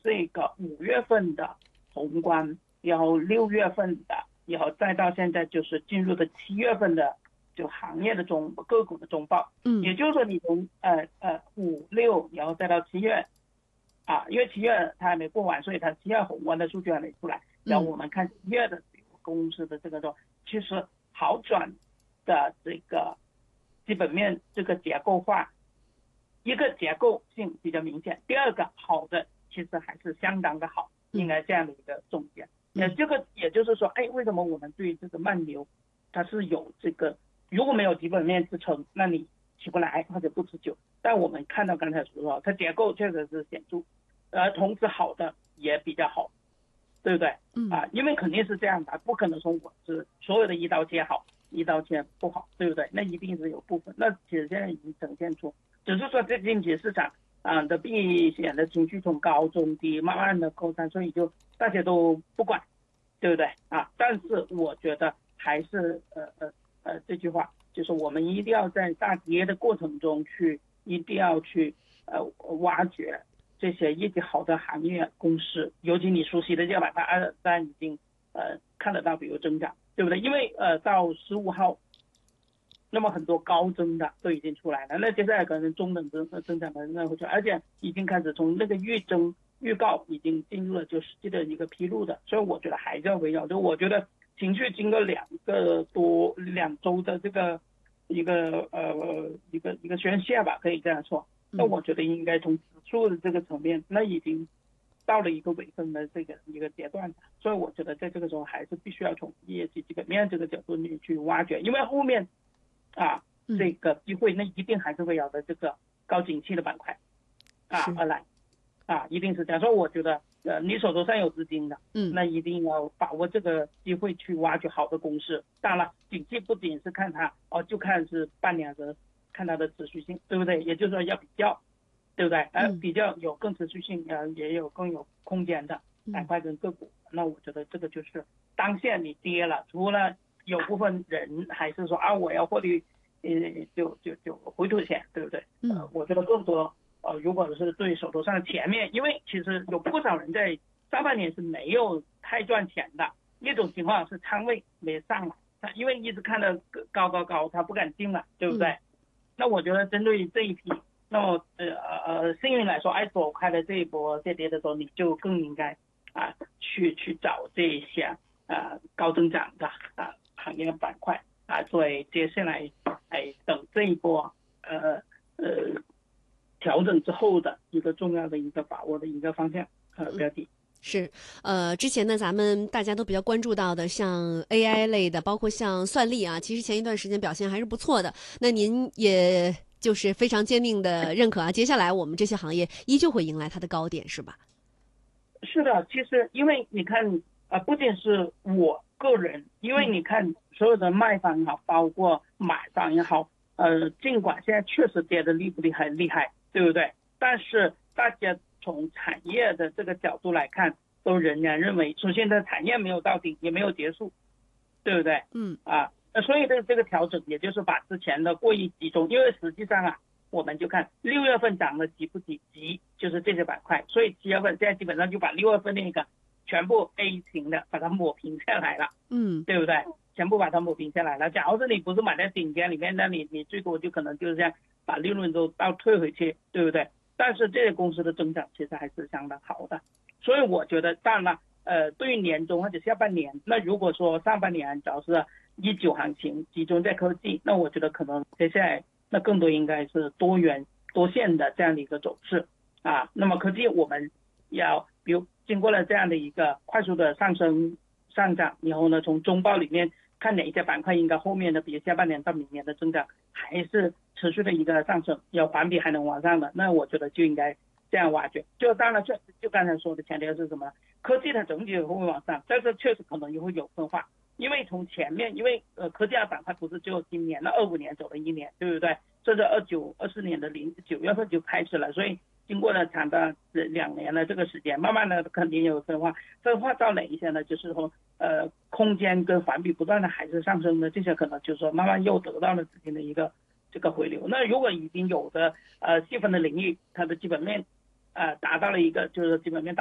这个5月份的宏观，然后6月份的，然后再到现在就是进入的7月份的就行业的个股的中报。也就是说你从5、6，然后再到7月啊，因为7月它还没过完，所以它7月宏观的数据还没出来。然后我们看7月的公司的这个其实好转的这个基本面这个结构化，一个结构性比较明显，第二个好的其实还是相当的好，应该这样的一个总结。这个也就是说，为什么我们对这个慢牛它是有这个，如果没有基本面支撑，那你起不来或者不持久。但我们看到刚才说它结构确实是显著，同时好的也比较好，对不对？因为肯定是这样的，不可能说我是所有的一刀切好，一刀切不好，对不对？那一定是有部分。那其实现在已经呈现出，只是说这近期市场的避险的情绪从高中低慢慢的扩散，所以就大家都不管，对不对啊？但是我觉得还是这句话就是我们一定要在大跌的过程中一定要去挖掘这些业绩好的行业公司，尤其你熟悉的这个板块，当然已经看得到比如增长，对不对？因为到15号那么很多高增的都已经出来了，那接下来可能中等增长的那会出来，而且已经开始从那个预告已经进入了就实际的一个披露的，所以我觉得还是要围绕，就我觉得情绪经过2周的这个一个宣泄吧，可以这样说。那我觉得应该从指数的这个层面，那已经到了一个尾声的这个一个阶段，所以我觉得在这个时候还是必须要从业绩基本面这个角度去挖掘，因为后面这个机会那一定还是围绕着这个高景气的板块而来一定是这样。所以我觉得你手头上有资金的，那一定要把握这个机会去挖掘好的公司。当然了，景气不仅是看它就看是半年的，看它的持续性，对不对？也就是说要比较，对不对？比较有更持续性，也有更有空间的板块跟个股。那我觉得这个就是当下你跌了，除了有部分人还是说我要获利，就回吐钱，对不对？我觉得更多如果是对手头上的前面，因为其实有不少人在上半年是没有太赚钱的，一种情况是仓位没上来，他因为一直看到高，他不敢进了，对不对？那我觉得针对这一批，那么幸运来说，躲开了这一波下跌的时候，你就更应该去找这些高增长的行业板块作为接下来等这一波调整之后的一个重要的一个把握的一个方向标的。 是，之前呢，咱们大家都比较关注到的，像 AI 类的，包括像算力其实前一段时间表现还是不错的。那您也就是非常坚定的认可接下来我们这些行业依旧会迎来它的高点，是吧？ 是的，其实因为你看不仅是我个人，因为你看所有的卖方也好，包括买方也好，尽管现在确实跌得厉害，对不对？但是大家从产业的这个角度来看，都仍然认为，首先的产业没有到顶，也没有结束，对不对？所以这个调整，也就是把之前的过于集中，因为实际上我们就看6月份涨得急不急，就是这些板块，所以7月份现在基本上就把6月份那个全部 A 型的把它抹平下来了，对不对？全部把它抹平下来了。假如是你不是买在顶尖里面，那你最多就可能就是这样把利润都倒退回去，对不对？但是这些公司的增长其实还是相当好的，所以我觉得当然了，对于年中或者下半年，那如果说上半年主要是19行情集中在科技，那我觉得可能接下来那更多应该是多元多线的这样的一个走势那么科技我们要比如经过了这样的一个快速的上涨以后呢，从中报里面看哪一些板块应该后面的比如下半年到明年的增长还是持续的一个上升，要环比还能往上的，那我觉得就应该这样挖掘。就当然就刚才说的前提是什么？科技它整体会往上，但是确实可能也会有分化，因为从前面因为科技的板块不是只有今年的25年走了1年，对不对？这是29、24年的9月份就开始了，所以经过了长达2年的这个时间，慢慢的肯定有分化到哪一些呢？就是说空间跟环比不断的还是上升的，这些可能就是说慢慢又得到了资金的一个这个回流。那如果已经有的细分的领域它的基本面达到了一个就是基本面达